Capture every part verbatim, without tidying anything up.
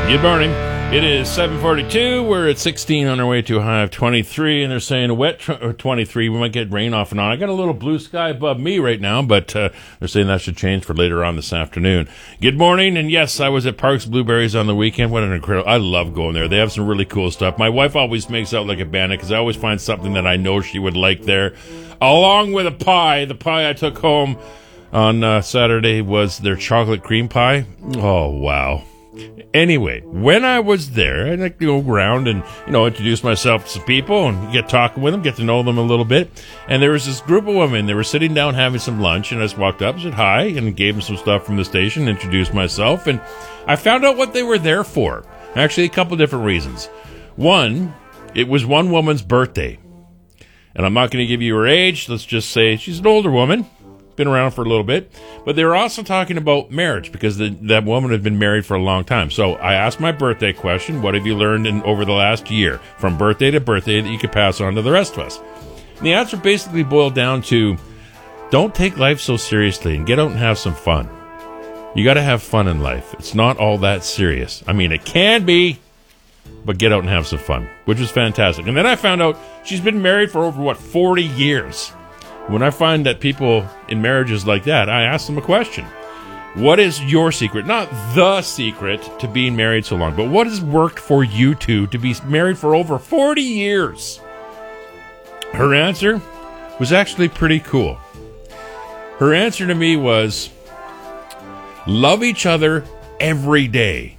Good morning. It is seven forty-two. We're at sixteen on our way to a high of twenty-three, and they're saying a wet tr- twenty-three. We might get rain off and on. I got a little blue sky above me right now, but uh, they're saying that should change for later on this afternoon. Good morning, and yes, I was at Parks Blueberries on the weekend. What an incredible... I love going there. They have some really cool stuff. My wife always makes out like a bandit because I always find something that I know she would like there, along with a pie. The pie I took home on uh, Saturday was their chocolate cream pie. Oh, wow. Anyway, when I was there, I'd like to go around and, you know, introduce myself to some people and get talking with them, get to know them a little bit. And there was this group of women. They were sitting down having some lunch, and I just walked up, said hi, and gave them some stuff from the station, introduced myself, and I found out what they were there for. Actually, a couple different reasons. One, it was one woman's birthday. And I'm not going to give you her age. Let's just say she's an older woman. Been around for a little bit, but they were also talking about marriage because the, that woman had been married for a long time. So I asked my birthday question: what have you learned in over the last year, from birthday to birthday, that you could pass on to the rest of us? And the answer basically boiled down to: don't take life so seriously and get out and have some fun. You got to have fun in life. It's not all that serious. I mean, it can be, but get out and have some fun, which was fantastic. And then I found out she's been married for over, what, forty years. When I find that people in marriages like that, I ask them a question. What is your secret? Not the secret to being married so long, but what has worked for you two to be married for over forty years? Her answer was actually pretty cool. Her answer to me was, love each other every day.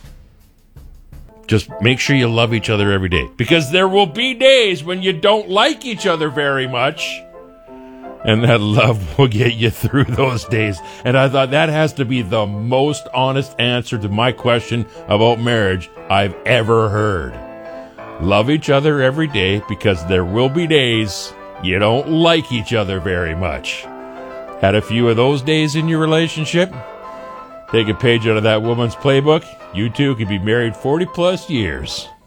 Just make sure you love each other every day, because there will be days when you don't like each other very much. And that love will get you through those days. And I thought that has to be the most honest answer to my question about marriage I've ever heard. Love each other every day, because there will be days you don't like each other very much. Had a few of those days in your relationship? Take a page out of that woman's playbook. You two could be married forty plus years.